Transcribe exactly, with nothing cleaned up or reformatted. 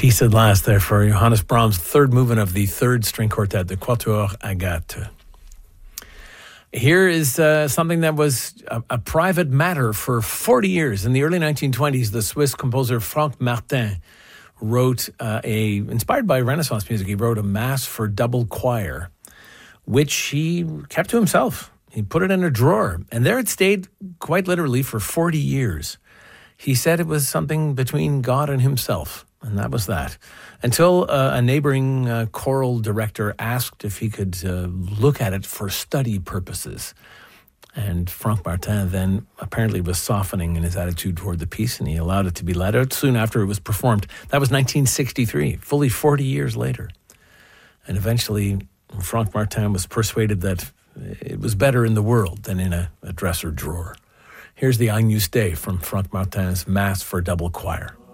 Peace at last there for Johannes Brahms' third movement of the third string quartet, the Quatuor Agate. Here is uh, something that was a, a private matter for forty years. In the early nineteen twenties, the Swiss composer Franck Martin wrote uh, a, inspired by Renaissance music, he wrote a mass for double choir, which he kept to himself. He put it in a drawer, and there it stayed quite literally for forty years. He said it was something between God and himself. And that was that. Until uh, a neighboring uh, choral director asked if he could uh, look at it for study purposes. And Franck Martin then apparently was softening in his attitude toward the piece, and he allowed it to be let out soon after it was performed. That was nineteen sixty-three, fully forty years later. And eventually, Franck Martin was persuaded that it was better in the world than in a, a dresser drawer. Here's the Agnus Dei from Franck Martin's Mass for Double Choir.